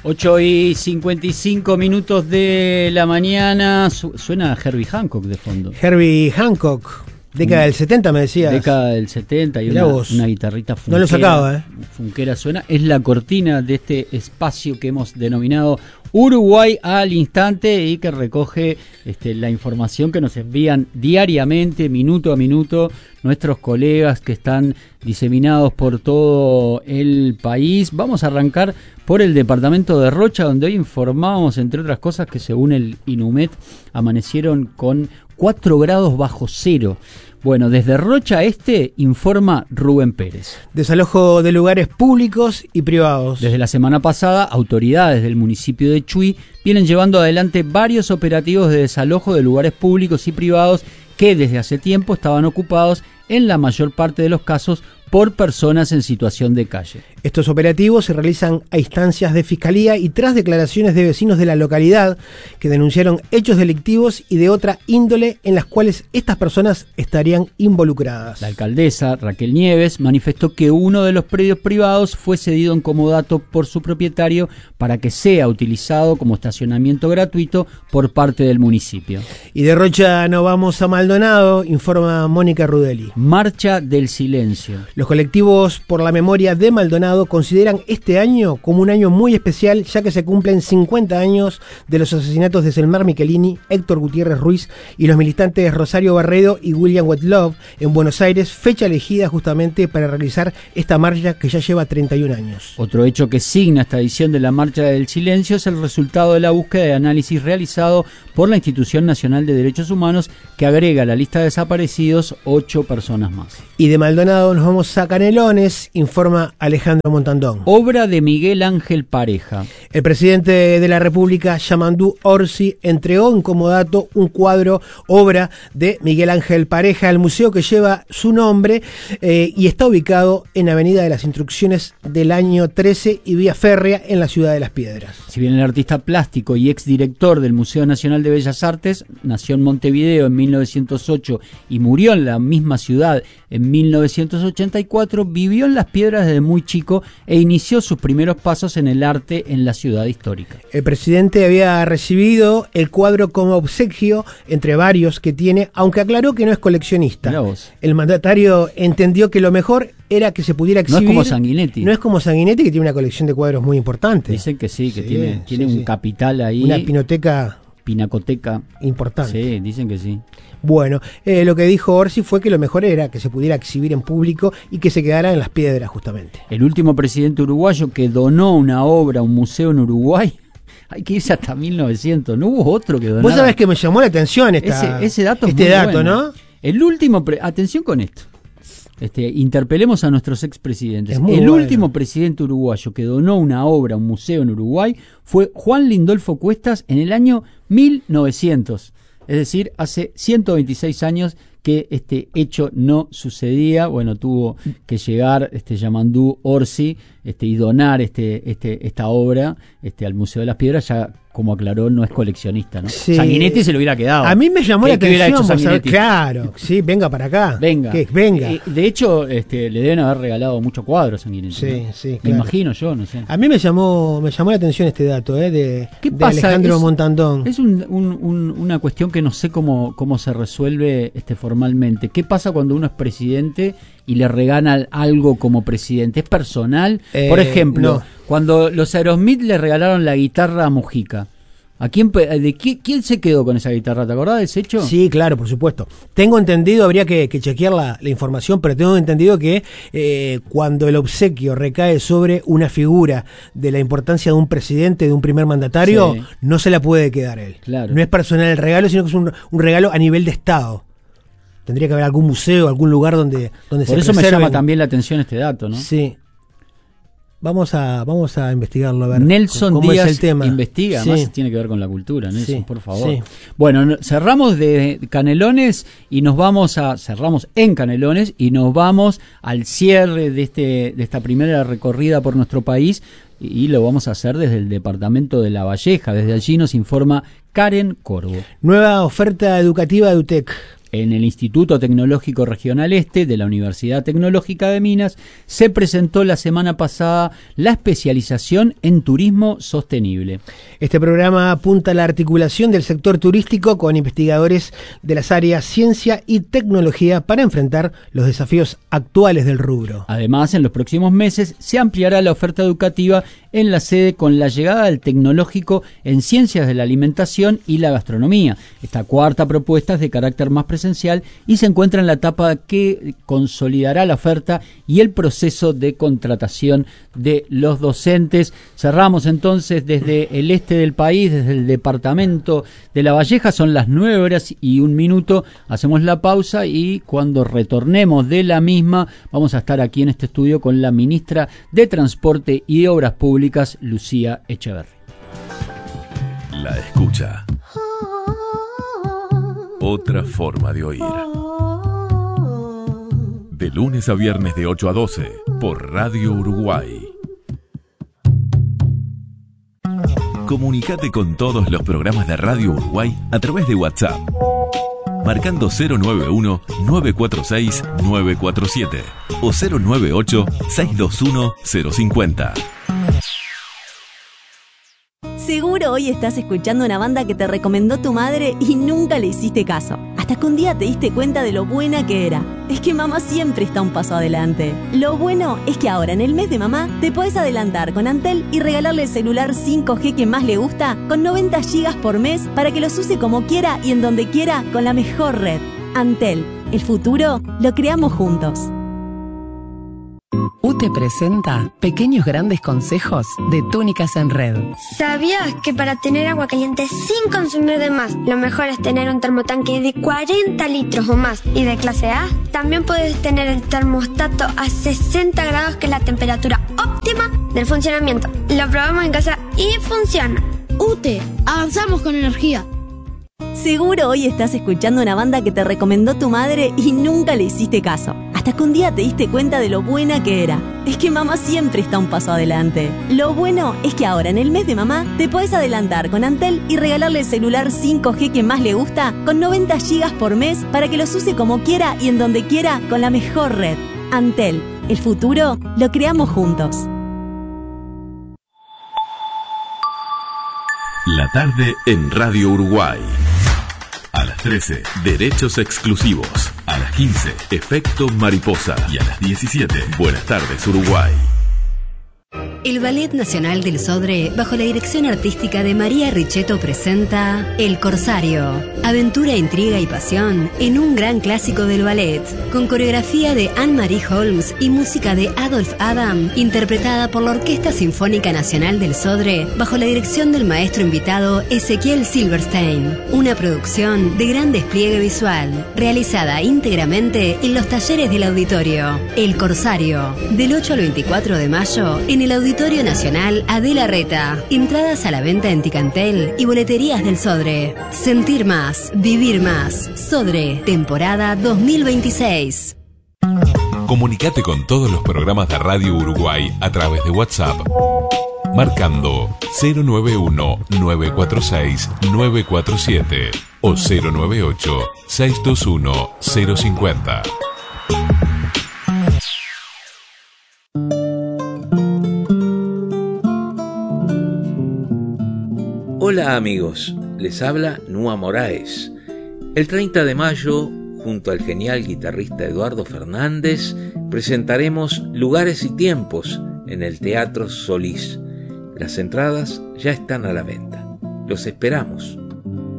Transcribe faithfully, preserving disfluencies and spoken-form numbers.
ocho y cincuenta y cinco minutos de la mañana. Su suena Herbie Hancock de fondo. Herbie Hancock, década del setenta me decías. Década del setenta y una, una guitarrita funkera. No lo sacaba, ¿eh? Funkera suena. Es la cortina de este espacio que hemos denominado Uruguay al instante y que recoge este, la información que nos envían diariamente, minuto a minuto, nuestros colegas que están diseminados por todo el país. Vamos a arrancar por el departamento de Rocha, donde hoy informamos, entre otras cosas, que según el INUMET amanecieron con cuatro grados bajo cero. Bueno, desde Rocha Este informa Rubén Pérez. Desalojo de lugares públicos y privados. Desde la semana pasada, autoridades del municipio de Chuy vienen llevando adelante varios operativos de desalojo de lugares públicos y privados que desde hace tiempo estaban ocupados en la mayor parte de los casos por personas en situación de calle. Estos operativos se realizan a instancias de fiscalía y tras declaraciones de vecinos de la localidad que denunciaron hechos delictivos y de otra índole en las cuales estas personas estarían involucradas. La alcaldesa Raquel Nieves manifestó que uno de los predios privados fue cedido en comodato por su propietario para que sea utilizado como estacionamiento gratuito por parte del municipio. Y de Rocha no vamos a Maldonado, informa Mónica Rudelli. Marcha del silencio. Los colectivos por la memoria de Maldonado consideran este año como un año muy especial, ya que se cumplen cincuenta años de los asesinatos de Selmar Michelini, Héctor Gutiérrez Ruiz y los militantes Rosario Barredo y William Wetlove en Buenos Aires, fecha elegida justamente para realizar esta marcha que ya lleva treinta y un años. Otro hecho que signa esta edición de la Marcha del Silencio es el resultado de la búsqueda de análisis realizado por la Institución Nacional de Derechos Humanos, que agrega a la lista de desaparecidos ocho personas más. Y de Maldonado nos vamos a Canelones, informa Alejandro Montandón. Obra de Miguel Ángel Pareja. El presidente de la República, Yamandú Orsi, entregó en comodato un cuadro, obra de Miguel Ángel Pareja, al museo que lleva su nombre eh, y está ubicado en Avenida de las Instrucciones del año trece y vía férrea en la ciudad de Las Piedras. Si bien el artista plástico y exdirector del Museo Nacional de Bellas Artes nació en Montevideo en mil novecientos ocho y murió en la misma ciudad en mil novecientos ochenta y cuatro, vivió en Las Piedras desde muy chico e inició sus primeros pasos en el arte en la ciudad histórica. El presidente había recibido el cuadro como obsequio entre varios que tiene, aunque aclaró que no es coleccionista. El mandatario entendió que lo mejor era que se pudiera exhibir. No es como Sanguinetti. No es como Sanguinetti, que tiene una colección de cuadros muy importante. Dicen que sí, que sí, tiene, sí, tiene sí. un capital ahí. Una pinoteca. Pinacoteca. Importante. Sí, dicen que sí. Bueno, eh, lo que dijo Orsi fue que lo mejor era que se pudiera exhibir en público y que se quedara en Las Piedras, justamente. El último presidente uruguayo que donó una obra a un museo en Uruguay, hay que irse hasta mil novecientos, no hubo otro que donara. Vos sabés que me llamó la atención esta, ese, ese dato este es muy dato, bueno. ¿no? El último, pre atención con esto. Este, interpelemos a nuestros expresidentes. El bueno. último presidente uruguayo que donó una obra a un museo en Uruguay fue Juan Lindolfo Cuestas en el año mil novecientos. Es decir, hace ciento veintiséis años que este hecho no sucedía. Bueno, tuvo que llegar este Yamandú Orsi este, y donar este, este, esta obra este, al Museo de las Piedras. Ya, como aclaró, no es coleccionista, ¿no? Sí. Sanguinetti se lo hubiera quedado. A mí me llamó ¿Qué, la qué hubiera hecho atención. Sanguinetti? Claro, sí, venga para acá. Venga. Que venga. Eh, de hecho, este, le deben haber regalado muchos cuadros a Sanguinetti. Sí, ¿no? sí, Me claro. imagino yo, no sé. A mí me llamó, me llamó la atención este dato, ¿eh? De, ¿Qué de pasa? Alejandro es, Montandón. Es un, un, un, una cuestión que no sé cómo, cómo se resuelve este, formalmente. ¿Qué pasa cuando uno es presidente y le regalan algo como presidente? ¿Es personal? Eh, Por ejemplo, no. cuando los Aerosmith le regalaron la guitarra a Mujica, ¿a quién, de quién, quién se quedó con esa guitarra? ¿Te acordás de ese hecho? Sí, claro, por supuesto. Tengo entendido, habría que, que chequear la, la información, pero tengo entendido que eh, cuando el obsequio recae sobre una figura de la importancia de un presidente, de un primer mandatario, sí, no se la puede quedar él. Claro. No es personal el regalo, sino que es un, un regalo a nivel de Estado. Tendría que haber algún museo, algún lugar donde, donde Por se eso preserven. me llama también la atención este dato, ¿no? Sí. Vamos a, vamos a investigarlo, a ver Nelson cómo Díaz es el tema. investiga, Sí. además tiene que ver con la cultura, Nelson, Sí, por favor. sí. Bueno, cerramos de Canelones y nos vamos a, cerramos en Canelones y nos vamos al cierre de este, de esta primera recorrida por nuestro país y lo vamos a hacer desde el departamento de La Valleja. Desde allí nos informa Karen Corvo. Nueva oferta educativa de U T E C. en el Instituto Tecnológico Regional Este de la Universidad Tecnológica de Minas se presentó la semana pasada la especialización en turismo sostenible. Este programa apunta a la articulación del sector turístico con investigadores de las áreas ciencia y tecnología para enfrentar los desafíos actuales del rubro. Además, en los próximos meses se ampliará la oferta educativa en la sede con la llegada del tecnológico en ciencias de la alimentación y la gastronomía. Esta cuarta propuesta es de carácter más presencial y se encuentra en la etapa que consolidará la oferta y el proceso de contratación de los docentes. Cerramos entonces desde el este del país, desde el departamento de La Valleja, son las nueve horas y un minuto, hacemos la pausa y cuando retornemos de la misma vamos a estar aquí en este estudio con la ministra de Transporte y de Obras Públicas, Lucía Echeverri. La escucha. Otra forma de oír. De lunes a viernes de ocho a doce por Radio Uruguay. Comunicate con todos los programas de Radio Uruguay a través de WhatsApp. Marcando cero nueve uno, nueve cuatro seis, nueve cuatro siete o cero nueve ocho, seis dos uno, cero cinco cero. Seguro hoy estás escuchando una banda que te recomendó tu madre y nunca le hiciste caso. Hasta que un día te diste cuenta de lo buena que era. Es que mamá siempre está un paso adelante. Lo bueno es que ahora en el mes de mamá te podés adelantar con Antel y regalarle el celular cinco G que más le gusta con noventa gigas por mes para que los use como quiera y en donde quiera con la mejor red. Antel, el futuro lo creamos juntos. U T E presenta Pequeños Grandes Consejos de Túnicas en Red. ¿Sabías que para tener agua caliente sin consumir de más, lo mejor es tener un termotanque de cuarenta litros o más y de clase A? También puedes tener el termostato a sesenta grados, que es la temperatura óptima del funcionamiento. Lo probamos en casa y funciona. U T E, avanzamos con energía. Seguro hoy estás escuchando una banda que te recomendó tu madre y nunca le hiciste caso. Hasta que un día te diste cuenta de lo buena que era. Es que mamá siempre está un paso adelante. Lo bueno es que ahora en el mes de mamá te podés adelantar con Antel y regalarle el celular cinco G que más le gusta con noventa gigas por mes para que los use como quiera y en donde quiera con la mejor red. Antel, el futuro lo creamos juntos. La tarde en Radio Uruguay. A las trece, Derechos Exclusivos. A las quince, Efecto Mariposa. Y a las diecisiete, Buenas tardes Uruguay. El Ballet Nacional del Sodre, bajo la dirección artística de María Richetto, presenta El Corsario. Aventura, intriga y pasión en un gran clásico del ballet, con coreografía de Anne-Marie Holmes y música de Adolf Adam, interpretada por la Orquesta Sinfónica Nacional del Sodre, bajo la dirección del maestro invitado Ezequiel Silverstein. Una producción de gran despliegue visual, realizada íntegramente en los talleres del auditorio. El Corsario, del ocho al veinticuatro de mayo, en el Auditorio Nacional Adela Reta. Entradas a la venta en Ticantel y boleterías del Sodre. Sentir más, vivir más. Sodre, temporada dos mil veintiséis. Comunicate con todos los programas de Radio Uruguay a través de WhatsApp. Marcando cero nueve uno, nueve cuatro seis, nueve cuatro siete o cero nueve ocho, seis dos uno, cero cinco cero. Hola amigos, les habla Nua Moraes. El treinta de mayo, junto al genial guitarrista Eduardo Fernández, presentaremos Lugares y Tiempos en el Teatro Solís. Las entradas ya están a la venta. Los esperamos.